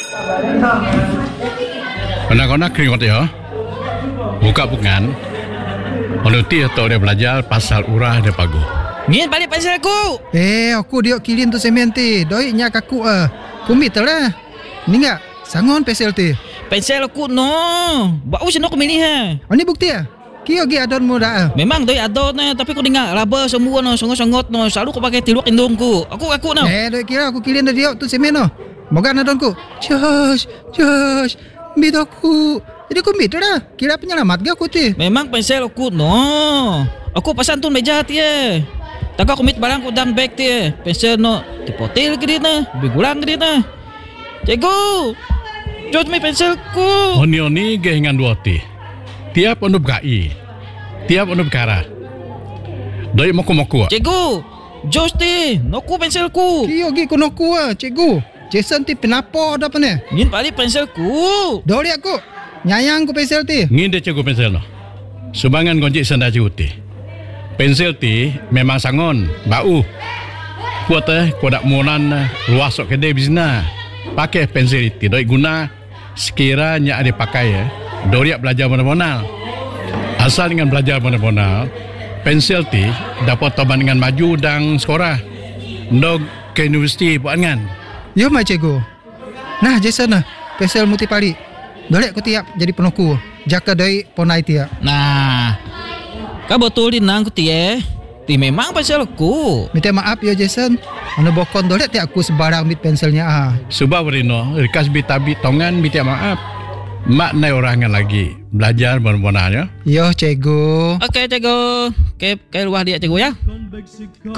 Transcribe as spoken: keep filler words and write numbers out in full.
Kena-kena keringat ya. Buka bukan. Menuti atau dia belajar pasal urah dia pagu. Ni balik pensel aku. Eh, aku dia kilin tu semen ti. Doi nya kaku ah. Kumit lah. Ni enggak sangon pensel ti. Pensel aku no. Bau sino aku milih ha. Oh, ni bukti ah. Kio gi adon mo dah. Memang doi adon na tapi aku dengar raba semua no songot-songot no. Selalu aku pakai tiluak indungku. Aku aku no. Eh, doi kira aku kilin dia tu semen no. Moga adonku. Josh, Josh, mit aku. Jadi aku mit dah. Kira penyelamat ga aku ti. Memang pensel aku no. Aku pasan tu meja ti eh. Taka aku mit barang ku dang bag ti. Pensel no tipotil ke dia na. Bigulang ke dia na. Cikgu. Jod mai pensel ku. Oni-oni ge hingan dua ti. Tiap onu gai. Tiap onu kara. Doi moku-moku. Cikgu. Jos ti. Noku pensel ku. Kio gi kono ku ah, cikgu. Jason ti penapo dah pane. Ngin balik pensel ku. Doli aku. Nyayang ku pensel ti. Ngin dia cikgu pensel no. Subangan gonjik senda cikgu ti. Pensel ti memang sangon, bau. Kuat eh, kuat monan luas sok kedai bizna. Pakai pensel ti doi guna sekiranya ada pakai ya. Doriak belajar mana-mana. Asal dengan belajar mana-mana, pensel ti dapat toban dengan maju dan sekolah. Ndog ke universiti buat kan. Yo mai cikgu. Nah, Jason nah, pensel muti pali. Doli aku tiap jadi penoku. Jaka doi ponai ti. Nah. Kau betul din nang ku ti eh. Ti memang pensel aku. Minta maaf ya Jason. Anu bokon doli ti aku sebarang mit penselnya ah. Sebab Rino, rikas bitabi tongan minta maaf. Mak nai orangan lagi belajar benar-benarnya. Yo cikgu. Okey cikgu. Okey, ke luar dia cikgu ya.